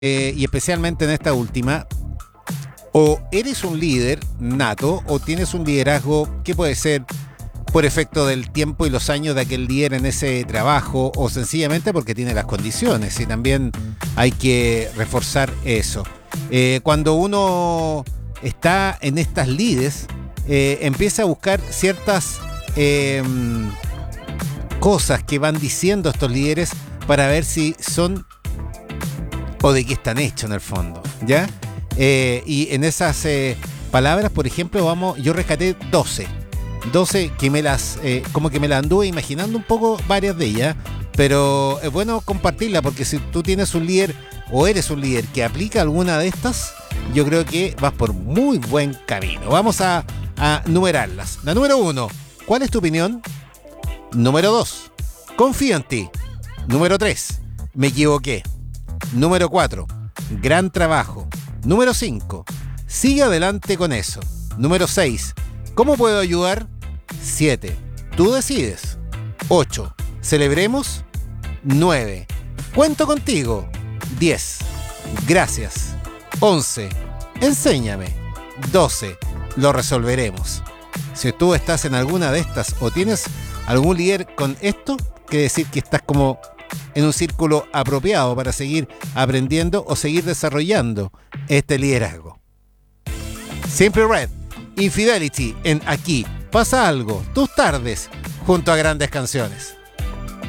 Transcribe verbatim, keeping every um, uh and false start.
eh, y especialmente en esta última, o eres un líder nato o tienes un liderazgo que puede ser por efecto del tiempo y los años de aquel líder en ese trabajo o sencillamente porque tiene las condiciones, y también hay que reforzar eso. Eh, cuando uno está en estas lides, eh, empieza a buscar ciertas eh, cosas que van diciendo estos líderes para ver si son o de qué están hechos en el fondo, ¿ya? Eh, y en esas eh, palabras, por ejemplo, vamos, yo rescaté doce que me las, eh, como que me las anduve imaginando un poco, varias de ellas, pero es bueno compartirla porque si tú tienes un líder o eres un líder que aplica alguna de estas, yo creo que vas por muy buen camino. Vamos a, a numerarlas. La número uno, ¿cuál es tu opinión? Número dos, confío en ti. Número tres, me equivoqué. Número cuatro, gran trabajo. Número cinco, sigue adelante con eso. Número seis, ¿cómo puedo ayudar? siete, tú decides. ocho, celebremos. nueve, cuento contigo. diez, gracias. once, enséñame. doce, lo resolveremos. Si tú estás en alguna de estas o tienes algún líder con esto, quiere decir que estás como en un círculo apropiado para seguir aprendiendo o seguir desarrollando este liderazgo. Siempre Red, Infidelity en Aquí Pasa Algo, tus tardes junto a grandes canciones.